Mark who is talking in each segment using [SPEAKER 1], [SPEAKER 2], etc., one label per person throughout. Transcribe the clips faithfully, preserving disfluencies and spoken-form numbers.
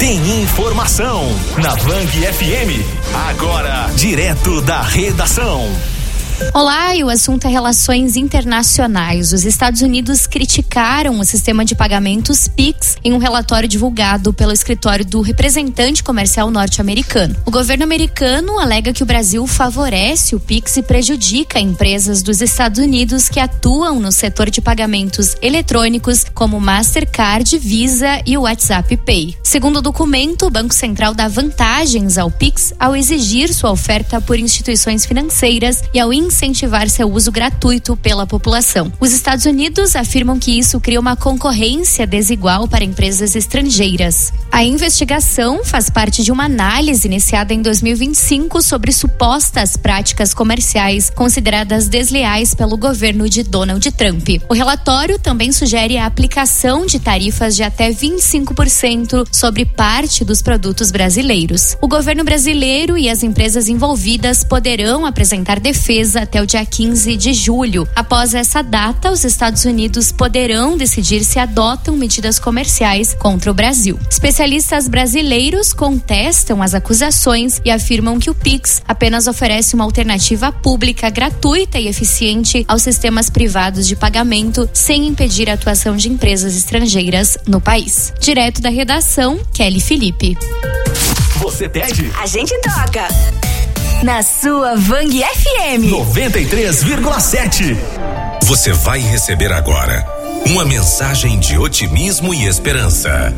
[SPEAKER 1] tem informação na Bang F M. Agora, direto da redação.
[SPEAKER 2] Olá, e o assunto é relações internacionais. Os Estados Unidos criticaram o sistema de pagamentos Pix em um relatório divulgado pelo escritório do representante comercial norte-americano. O governo americano alega que o Brasil favorece o Pix e prejudica empresas dos Estados Unidos que atuam no setor de pagamentos eletrônicos como Mastercard, Visa e o WhatsApp Pay. Segundo o documento, o Banco Central dá vantagens ao Pix ao exigir sua oferta por instituições financeiras e ao incentivar seu uso gratuito pela população. Os Estados Unidos afirmam que isso cria uma concorrência desigual para empresas estrangeiras. A investigação faz parte de uma análise iniciada em dois mil e vinte e cinco sobre supostas práticas comerciais consideradas desleais pelo governo de Donald Trump. O relatório também sugere a aplicação de tarifas de até vinte e cinco por cento sobre parte dos produtos brasileiros. O governo brasileiro e as empresas envolvidas poderão apresentar defesa até o dia quinze de julho. Após essa data, os Estados Unidos poderão decidir se adotam medidas comerciais contra o Brasil. Especialistas brasileiros contestam as acusações e afirmam que o Pix apenas oferece uma alternativa pública gratuita e eficiente aos sistemas privados de pagamento, sem impedir a atuação de empresas estrangeiras no país. Direto da redação, Kelly Felipe.
[SPEAKER 1] Você pede?
[SPEAKER 3] A gente toca. Na sua Bang F M
[SPEAKER 1] noventa e três vírgula sete.
[SPEAKER 4] Você vai receber agora uma mensagem de otimismo e esperança.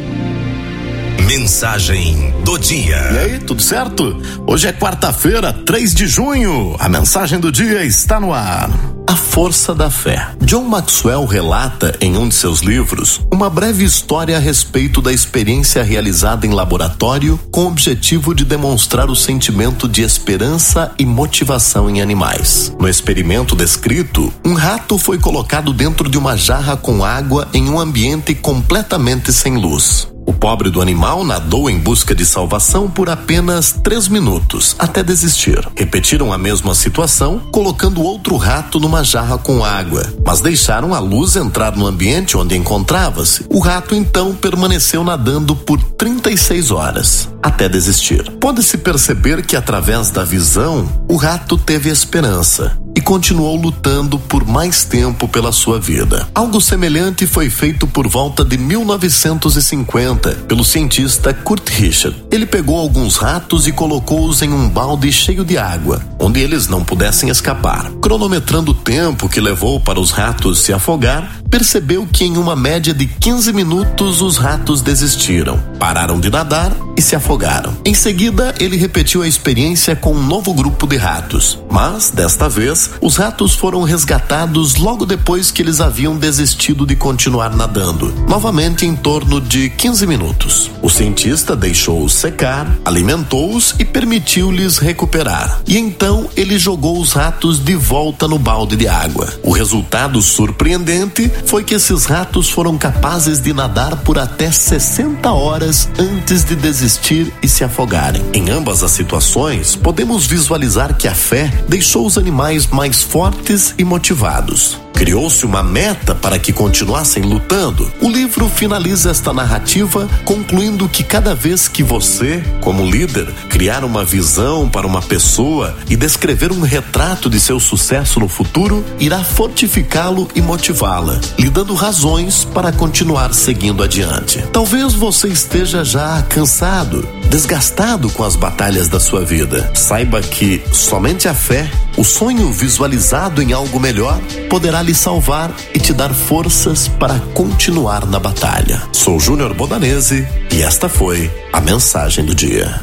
[SPEAKER 4] Mensagem do dia.
[SPEAKER 5] E aí, tudo certo? Hoje é quarta-feira, três de junho. A mensagem do dia está no ar. A força da fé. John Maxwell relata em um de seus livros uma breve história a respeito da experiência realizada em laboratório com o objetivo de demonstrar o sentimento de esperança e motivação em animais. No experimento descrito, um rato foi colocado dentro de uma jarra com água em um ambiente completamente sem luz. O pobre do animal nadou em busca de salvação por apenas três minutos, até desistir. Repetiram a mesma situação, colocando outro rato numa jarra com água, mas deixaram a luz entrar no ambiente onde encontrava-se. O rato então permaneceu nadando por trinta e seis horas, até desistir. Pode-se perceber que através da visão, o rato teve esperança e continuou lutando por mais tempo pela sua vida. Algo semelhante foi feito por volta de mil novecentos e cinquenta pelo cientista Kurt Richard. Ele pegou alguns ratos e colocou-os em um balde cheio de água, onde eles não pudessem escapar. Cronometrando o tempo que levou para os ratos se afogar, percebeu que em uma média de quinze minutos os ratos desistiram, pararam de nadar e se afogaram. Em seguida, ele repetiu a experiência com um novo grupo de ratos, mas desta vez os ratos foram resgatados logo depois que eles haviam desistido de continuar nadando, novamente em torno de quinze minutos. O cientista deixou-os secar, alimentou-os e permitiu-lhes recuperar. E então ele jogou os ratos de volta no balde de água. O resultado surpreendente foi que esses ratos foram capazes de nadar por até sessenta horas antes de desistir e se afogarem. Em ambas as situações, podemos visualizar que a fé deixou os animais mais fortes e motivados. Criou-se uma meta para que continuassem lutando. O livro finaliza esta narrativa concluindo que cada vez que você, como líder, criar uma visão para uma pessoa e descrever um retrato de seu sucesso no futuro, irá fortificá-lo e motivá-la, lhe dando razões para continuar seguindo adiante. Talvez você esteja já cansado, desgastado com as batalhas da sua vida. Saiba que somente a fé, o sonho visualizado em algo melhor, poderá lhe salvar e te dar forças para continuar na batalha. Sou Júnior Bodanese e esta foi a mensagem do dia.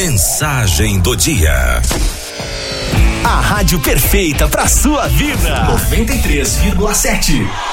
[SPEAKER 4] Mensagem do dia.
[SPEAKER 1] A rádio perfeita para sua vida. noventa e três vírgula sete.